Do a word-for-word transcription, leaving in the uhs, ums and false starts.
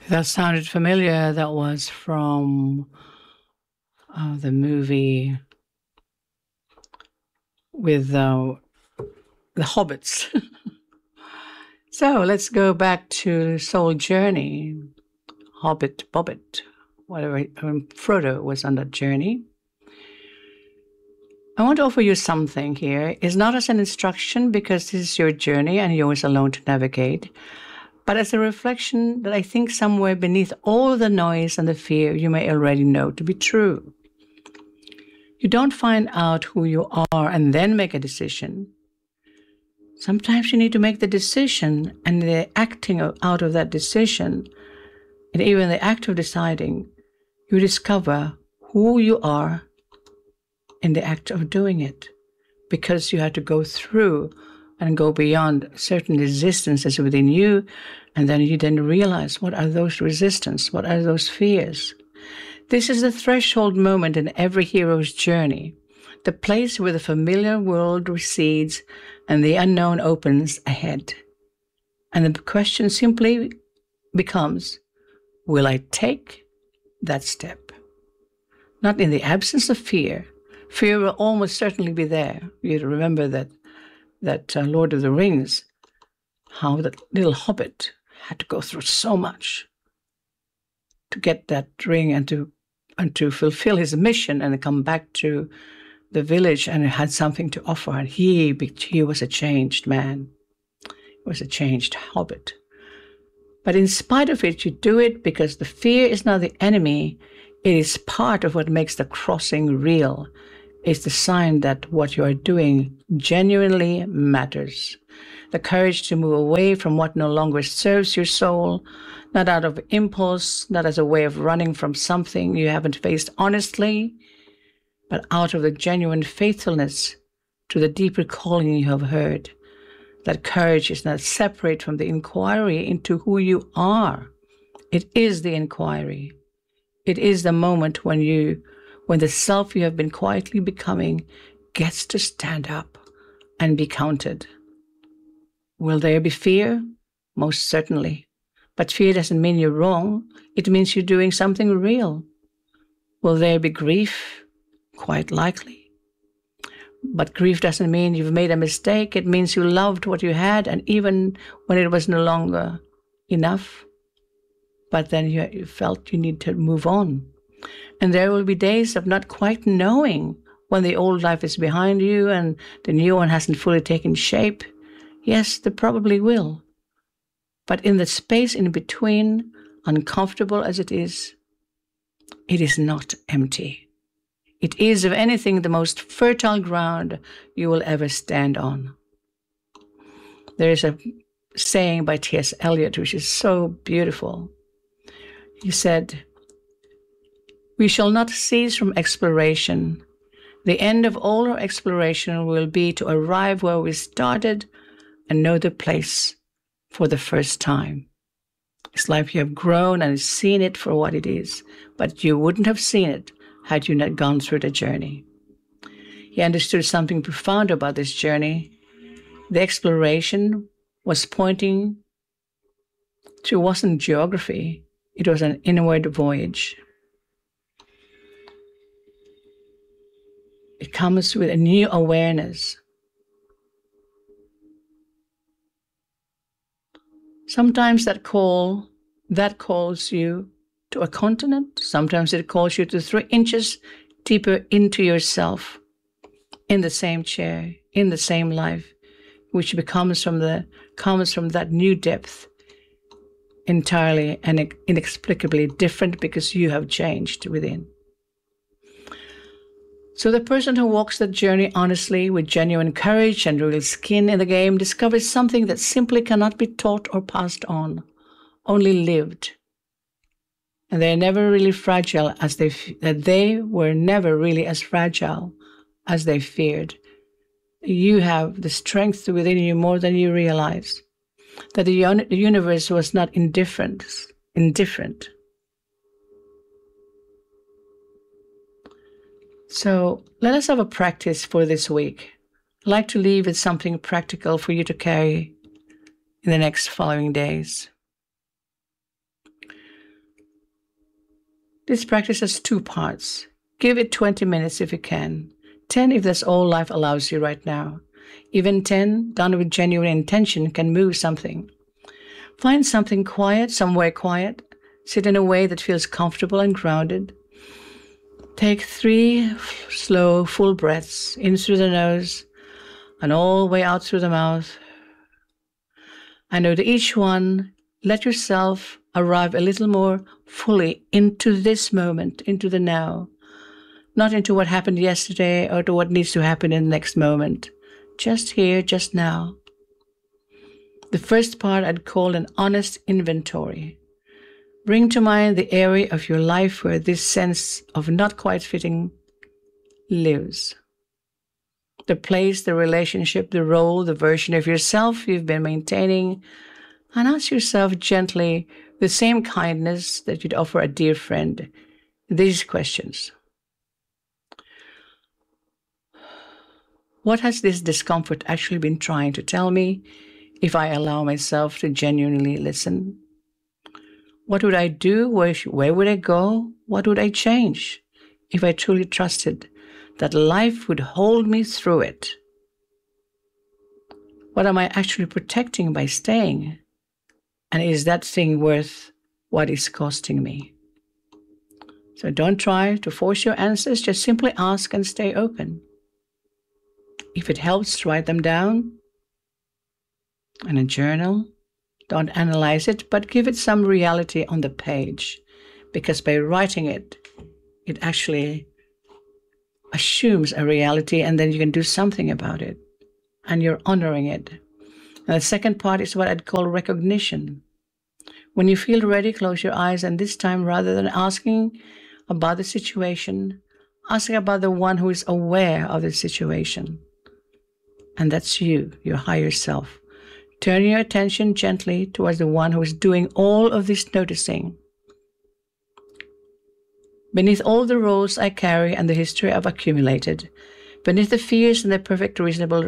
That sounded familiar. That was from uh, the movie with uh, the Hobbits. So let's go back to Soul Journey. Hobbit, Bobbit, whatever. Um, Frodo was on that journey. I want to offer you something here. It's not as an instruction because this is your journey and you're always alone to navigate, but as a reflection that I think somewhere beneath all the noise and the fear you may already know to be true. You don't find out who you are and then make a decision. Sometimes you need to make the decision and the acting out of that decision, and even the act of deciding, you discover who you are in the act of doing it, because you had to go through and go beyond certain resistances within you, and then you then realize, what are those resistance? What are those fears? This is the threshold moment in every hero's journey, the place where the familiar world recedes and the unknown opens ahead. And the question simply becomes, will I take that step? Not in the absence of fear. Fear will almost certainly be there. You remember that that uh, Lord of the Rings, how that little hobbit had to go through so much to get that ring and to and to fulfill his mission and come back to the village and had something to offer. And he, he was a changed man. He was a changed hobbit. But in spite of it, you do it because the fear is not the enemy. It is part of what makes the crossing real. It's the sign that what you are doing genuinely matters. The courage to move away from what no longer serves your soul, not out of impulse, not as a way of running from something you haven't faced honestly, but out of the genuine faithfulness to the deeper calling you have heard. That courage is not separate from the inquiry into who you are. It is the inquiry. It is the moment when you, when the self you have been quietly becoming gets to stand up and be counted. Will there be fear? Most certainly. But fear doesn't mean you're wrong. It means you're doing something real. Will there be grief? Quite likely. But grief doesn't mean you've made a mistake. It means you loved what you had, and even when it was no longer enough, but then you, you felt you need to move on. And there will be days of not quite knowing when the old life is behind you and the new one hasn't fully taken shape. Yes, there probably will. But in the space in between, uncomfortable as it is, it is not empty. It is, if anything, the most fertile ground you will ever stand on. There is a saying by T S Eliot, which is so beautiful. He said, "We shall not cease from exploration. The end of all our exploration will be to arrive where we started and know the place for the first time." It's like you have grown and seen it for what it is, but you wouldn't have seen it had you not gone through the journey. He understood something profound about this journey. The exploration was pointing to, wasn't geography, it was an inward voyage. It comes with a new awareness. Sometimes that call, that calls you to a continent. Sometimes it calls you to three inches deeper into yourself, in the same chair, in the same life, which becomes from the comes from that new depth, entirely and inexplicably different because you have changed within. So the person who walks that journey honestly, with genuine courage and real skin in the game, discovers something that simply cannot be taught or passed on, only lived. And they're never really fragile as they, that they were never really as fragile as they feared. You have the strength within you more than you realize. That the, un- the universe was not indifferent, indifferent. So let us have a practice for this week. I'd like to leave with something practical for you to carry in the next following days. This practice has two parts. Give it twenty minutes if you can. ten if that's all life allows you right now. Even ten, done with genuine intention, can move something. Find something quiet, somewhere quiet. Sit in a way that feels comfortable and grounded. Take three slow, full breaths in through the nose and all the way out through the mouth. And with each one, let yourself arrive a little more fully into this moment, into the now. Not into what happened yesterday or to what needs to happen in the next moment. Just here, just now. The first part I'd call an honest inventory. Bring to mind the area of your life where this sense of not quite fitting lives. The place, the relationship, the role, the version of yourself you've been maintaining. And ask yourself gently, with the same kindness that you'd offer a dear friend, these questions. What has this discomfort actually been trying to tell me if I allow myself to genuinely listen? What would I do? Where, where would I go? What would I change if I truly trusted that life would hold me through it? What am I actually protecting by staying? And is that thing worth what it's costing me? So don't try to force your answers. Just simply ask and stay open. If it helps, write them down in a journal. Don't analyze it, but give it some reality on the page. Because by writing it, it actually assumes a reality, and then you can do something about it. And you're honoring it. And the second part is what I'd call recognition. When you feel ready, close your eyes, and this time, rather than asking about the situation, ask about the one who is aware of the situation. And that's you, your higher self. Turn your attention gently towards the one who is doing all of this noticing. Beneath all the roles I carry and the history I've accumulated, beneath the fears and the perfect reasonable